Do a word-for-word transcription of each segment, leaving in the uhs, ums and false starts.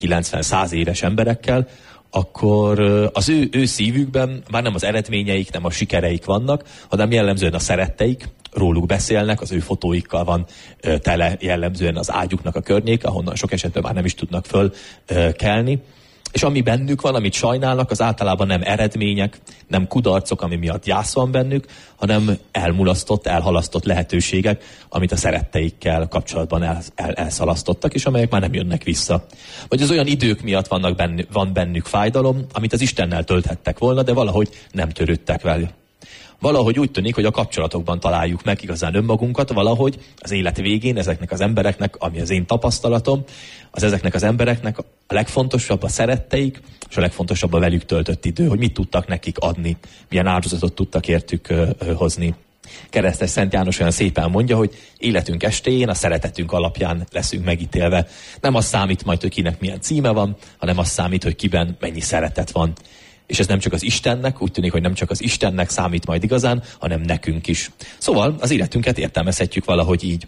kilencven-száz éves emberekkel, akkor az ő, ő szívükben már nem az eredményeik, nem a sikereik vannak, hanem jellemzően a szeretteik, róluk beszélnek, az ő fotóikkal van tele jellemzően az ágyuknak a környék, ahonnan sok esetben már nem is tudnak fölkelni. És ami bennük van, amit sajnálnak, az általában nem eredmények, nem kudarcok, ami miatt gyász van bennük, hanem elmulasztott, elhalasztott lehetőségek, amit a szeretteikkel kapcsolatban el, el, elszalasztottak, és amelyek már nem jönnek vissza. Vagy az olyan idők miatt vannak bennük, van bennük fájdalom, amit az Istennel tölthettek volna, de valahogy nem törődtek vele. Valahogy úgy tűnik, hogy a kapcsolatokban találjuk meg igazán önmagunkat, valahogy az élet végén ezeknek az embereknek, ami az én tapasztalatom, az ezeknek az embereknek a legfontosabb a szeretteik, és a legfontosabb a velük töltött idő, hogy mit tudtak nekik adni, milyen áldozatot tudtak értük ö, ö, hozni. Keresztes Szent János olyan szépen mondja, hogy életünk estéjén a szeretetünk alapján leszünk megítélve. Nem az számít majd, hogy kinek milyen címe van, hanem az számít, hogy kiben mennyi szeretet van. És ez nem csak az Istennek, úgy tűnik, hogy nem csak az Istennek számít majd igazán, hanem nekünk is. Szóval az életünket értelmezhetjük valahogy így.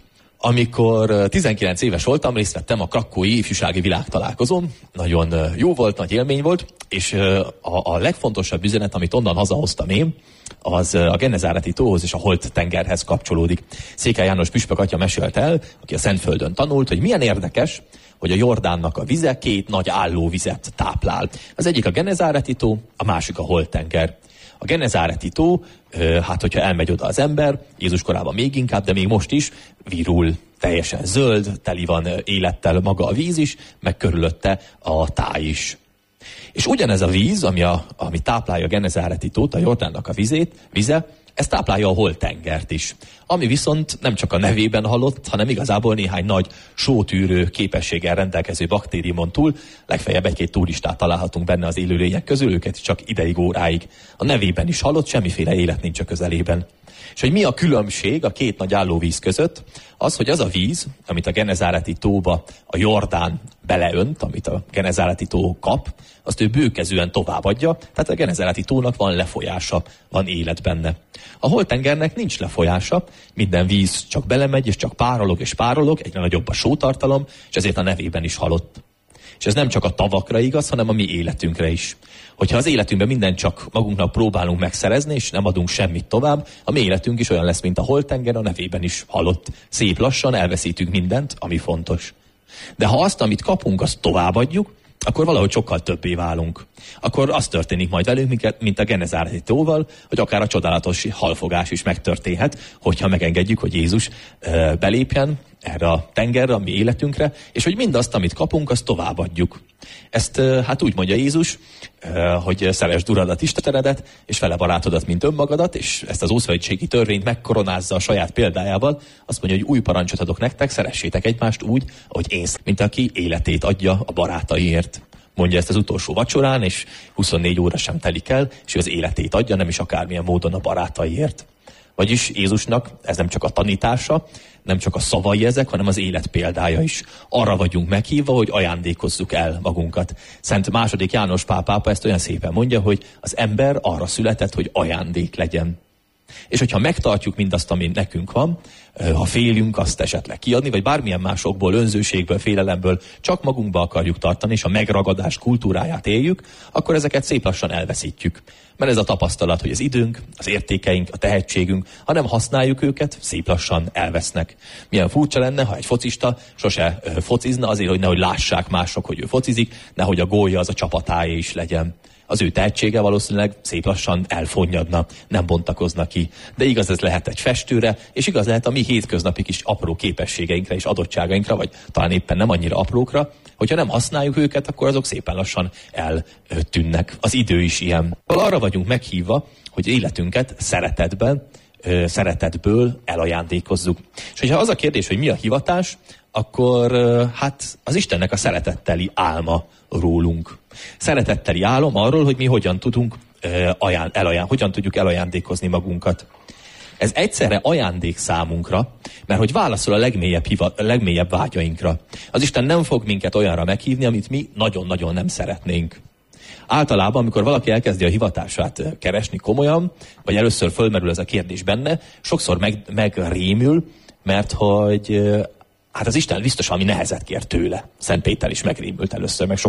Amikor tizenkilenc éves voltam, részt vettem a krakói ifjúsági világtalálkozón. Nagyon jó volt, nagy élmény volt, és a, a legfontosabb üzenet, amit onnan hazahoztam én, az a Genezáreti tóhoz és a Holt tengerhez kapcsolódik. Székely János püspök atya mesélt el, aki a Szentföldön tanult, hogy milyen érdekes, hogy a Jordánnak a vize két nagy állóvizet táplál. Az egyik a Genezáreti tó, a másik a Holt tenger. A Genezáreti tó, hát hogyha elmegy oda az ember, Jézus korában még inkább, de még most is virul, teljesen zöld, teli van élettel maga a víz is, meg körülötte a táj is. És ugyanez a víz, ami, a, ami táplálja a Genezáreti tót, a Jordánnak a vizét, vize, ez táplálja a Holt tengert is. Ami viszont nem csak a nevében halott, hanem igazából néhány nagy sótűrő képességgel rendelkező baktériumon túl, legfeljebb egy-két turistát találhatunk benne az élőlények közül, őket csak ideig, óráig. A nevében is halott, semmiféle élet nincs a közelében. És hogy mi a különbség a két nagy állóvíz között? Az, hogy az a víz, amit a Genezáreti tóba a Jordán beleönt, amit a Genezáreti tó kap, azt ő bőkezően továbbadja, tehát a Genezáreti tónak van lefolyása, van élet benne. A Holt tengernek nincs lefolyása, minden víz csak belemegy, és csak párolog és párolog, egyre nagyobb a sótartalom, és ezért a nevében is halott. És ez nem csak a tavakra igaz, hanem a mi életünkre is. Hogyha az életünkben mindent csak magunknak próbálunk megszerezni, és nem adunk semmit tovább, a mi életünk is olyan lesz, mint a Holt tenger, a nevében is halott. Szép lassan elveszítünk mindent, ami fontos. De ha azt, amit kapunk, azt továbbadjuk, akkor valahogy sokkal többé válunk. Akkor az történik majd velünk, mint a Genezáreti tóval, hogy akár a csodálatos halfogás is megtörténhet, hogyha megengedjük, hogy Jézus uh, belépjen erre a tengerre, a mi életünkre, és hogy mindazt, amit kapunk, azt továbbadjuk. Ezt uh, hát úgy mondja Jézus, uh, hogy szeresd Uradat, Istenedet, és vele barátodat, mint önmagadat, és ezt az ószövetségi törvényt megkoronázza a saját példájával. Azt mondja, hogy új parancsot adok nektek, szeressétek egymást úgy, ahogy én, mint aki életét adja a barátaiért. Mondja ezt az utolsó vacsorán, és huszonnégy óra sem telik el, és ő az életét adja, nem is akármilyen módon a barátaiért. Vagyis Jézusnak ez nem csak a tanítása, nem csak a szavai ezek, hanem az élet példája is. Arra vagyunk meghívva, hogy ajándékozzuk el magunkat. Szent második János Pál pápa ezt olyan szépen mondja, hogy az ember arra született, hogy ajándék legyen. És hogyha megtartjuk mindazt, ami nekünk van, ha félünk azt esetleg kiadni, vagy bármilyen másokból, önzőségből, félelemből csak magunkba akarjuk tartani, és a megragadás kultúráját éljük, akkor ezeket szép lassan elveszítjük. Mert ez a tapasztalat, hogy az időnk, az értékeink, a tehetségünk, ha nem használjuk őket, szép lassan elvesznek. Milyen furcsa lenne, ha egy focista sose focizna azért, hogy nehogy lássák mások, hogy ő focizik, nehogy a gólja az a csapatáé is legyen. Az ő tehetsége valószínűleg szép lassan elfonnyadna, nem bontakozna ki. De igaz ez lehet egy festőre, és igaz lehet a mi hétköznapi kis apró képességeinkre és adottságainkra, vagy talán éppen nem annyira aprókra. Hogyha nem használjuk őket, akkor azok szépen lassan eltűnnek. Az idő is ilyen. Arra vagyunk meghívva, hogy életünket szeretetben, szeretetből elajándékozzuk. És hogyha az a kérdés, hogy mi a hivatás, akkor hát az Istennek a szeretetteli álma rólunk. Szeretetteli álom arról, hogy mi hogyan tudunk aján, elaján, hogyan tudjuk elajándékozni magunkat. Ez egyszerre ajándék számunkra, mert hogy válaszol a legmélyebb, hiva, a legmélyebb vágyainkra. Az Isten nem fog minket olyanra meghívni, amit mi nagyon-nagyon nem szeretnénk. Általában, amikor valaki elkezdi a hivatását keresni komolyan, vagy először fölmerül ez a kérdés benne, sokszor meg, megrémül, mert hogy hát az Isten biztos valami nehezet kér tőle. Szent Péter is megrémült először, meg sok